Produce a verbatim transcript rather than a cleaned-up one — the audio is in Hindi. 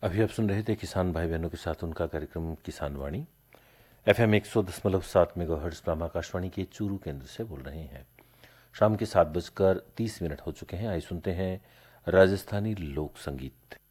अभी आप सुन रहे थे किसान भाई बहनों के साथ उनका कार्यक्रम किसान वाणी। एफ एम एक सौ दशमलव सात मेगा हर्ट्ज पर हम आकाशवाणी के चूरू केंद्र से बोल रहे हैं। शाम के सात बजकर तीस मिनट हो चुके हैं। आइए सुनते हैं राजस्थानी लोक संगीत।